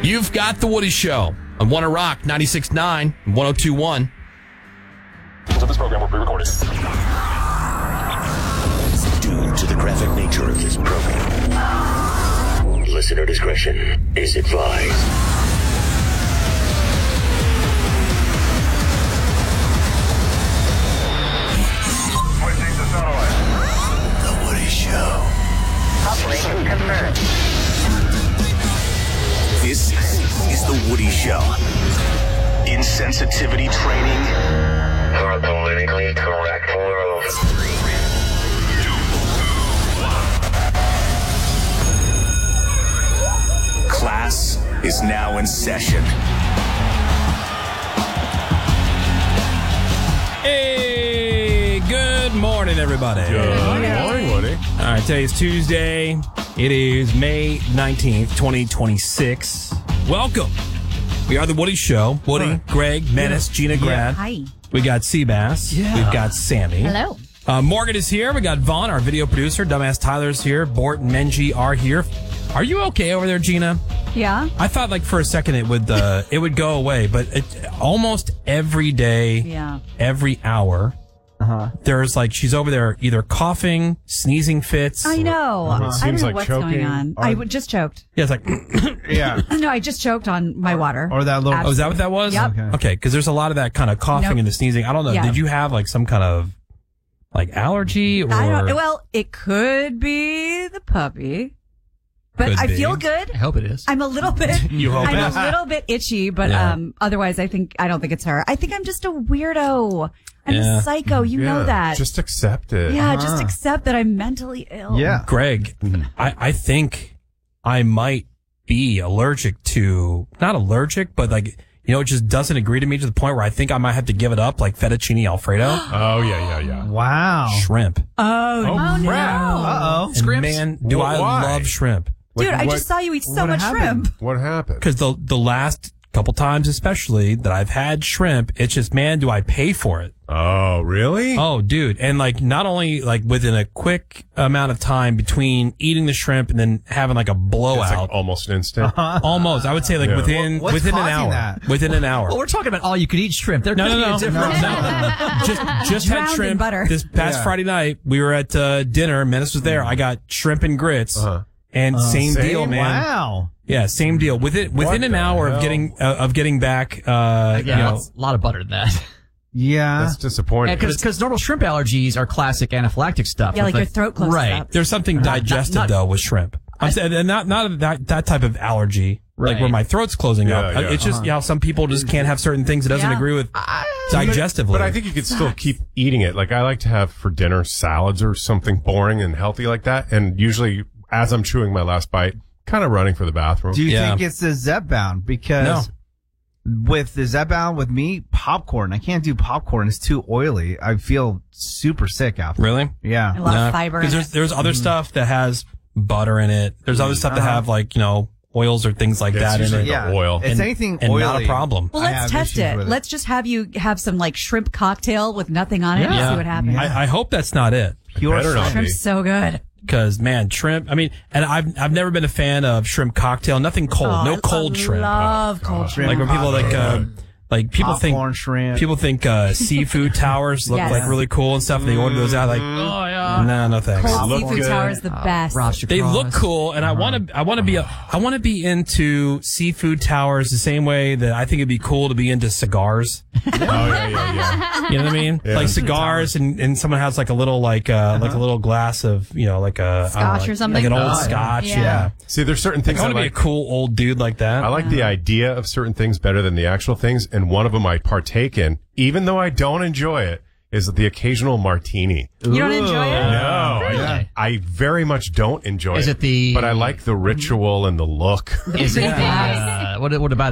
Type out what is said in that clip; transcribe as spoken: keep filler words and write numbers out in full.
You've got The Woody Show on One Rock ninety-six point nine and one oh two point one. So this program will be recorded. Due to the graphic nature of this program, listener discretion is advised. Switching to satellite. The Woody Show. Operation confirmed. This is The Woody Show. Insensitivity training For a politically correct world. class is now in session. Hey, good morning, everybody. Good morning, Woody. All right, today is Tuesday. It is May nineteenth, twenty twenty-six. Welcome. We are The Woody Show. Woody, Hi. Greg, Menace, Gina, Grad. Hi. We got Seabass. Yeah. We've got Sammy. Hello. Uh, Morgan is here. We got Vaughn, our video producer. Dumbass Tyler's here. Bort and Menji are here. Are you okay over there, Gina? Yeah. I thought like for a second it would uh, it would go away, but it, almost every day, Yeah. every hour, uh-huh. there's like she's over there either coughing, sneezing fits. I know. I don't Seems know like what's choking. going on. I w- just choked. Yeah, it's like Yeah. No, I just choked on my water. Or that little. oh, is that what that was? Yep. Okay, okay, because there's a lot of that kind of coughing Nope. and the sneezing. I don't know. Yeah. Did you have like some kind of like allergy or? I don't, well, it could be the puppy, but Could I be. feel good. I hope it is. I'm a little bit. You hope I'm it a is? little bit itchy, but Yeah. um, otherwise, I think I don't think it's her. I think I'm just a weirdo. I'm Yeah. a psycho. You know that. Just accept it. yeah, just accept that I'm mentally ill. Yeah. Greg, I, I think I might be allergic to, not allergic, but like, you know, it just doesn't agree to me to the point where I think I might have to give it up, like fettuccine Alfredo, Oh, yeah, yeah, yeah. Wow. shrimp. Oh, Oh, no. crap. Uh-oh. And Scrimps? man, do Wh- I why? love shrimp. Dude, Like, I what- just saw you eat so what much happened? shrimp. What happened? Because the, the last couple times, especially that I've had shrimp, it's just, man, do I pay for it? Oh, really? Oh, dude. And like, not only like within a quick amount of time between eating the shrimp and then having like a It's blowout. like almost instant. Almost. I would say like Yeah. within, What's within an causing hour. that? Within an hour. Well, we're talking about all you could eat shrimp. They're No, no, no, different. no. Just, just had Drowned in shrimp butter. this past Yeah. Friday night. We were at uh, dinner. Menace was there. I got shrimp and grits, Uh-huh. and same, same? deal, man. Wow. Yeah, same deal. Within within What an the hour hell? of getting uh, of getting back, uh, you Yeah, know, that's a lot of butter in that. Yeah. That's disappointing. Because normal shrimp allergies are classic anaphylactic stuff. Yeah, with like your throat closes Right. up. there's something digestive not- though with shrimp. I'm saying, and not not that that type of allergy, like Right. where my throat's closing Yeah, up. yeah. It's just you know some people just can't have certain things. It doesn't Yeah. agree with digestively. But I think you could still keep eating it. Like I like to have for dinner salads or something boring and healthy like that. And usually as I'm chewing my last bite, kind of running for the bathroom. Do you Yeah. think it's the Zepbound? Because with the Zepbound, with me, popcorn. I can't do popcorn. It's too oily. I feel super sick after. really. Yeah. A lot of fiber in Because there's it. there's other stuff that has butter in it. There's other stuff that Uh-huh. have like you know oils or things like It's that in usually it. the Yeah. oil. It's And- anything and oily. not a problem. Well, I let's have test issues it. with it. Let's just have you have some like shrimp cocktail with nothing on it and Yeah. see what happens. I, I hope that's not it. Pure Better not shrimp. be. Shrimp's so good. Because man, shrimp. I mean, and I've I've never been a fan of shrimp cocktail. Nothing cold. Oh, no I cold shrimp. love cold shrimp. Like when people like uh, like people Popcorn think shrimp. people think uh, seafood towers look Yes. like really cool and stuff. And they order those out like, Oh, yeah. no, no thanks. Cold Look seafood good. tower is the best. Lobster They claws. look cool, and I want to. I want to be. A, I want to be into seafood towers the same way that I think it'd be cool to be into cigars. Oh, yeah, yeah, yeah. You know what I mean? Yeah. Like cigars, and, and someone has like a little like uh like a little glass of you know like a I don't know, Scotch like, or something? like an old Oh, yeah. scotch. Yeah. Yeah. See, there's certain Like, things I I, want to be a like. cool old dude like that. I like the idea of certain things better than the actual things, and one of them I partake in, even though I don't enjoy it, is the occasional martini. You don't enjoy it? No, Really? I, I very much don't enjoy Is it. it the- But I like the ritual and the look. Is it, uh, what, what about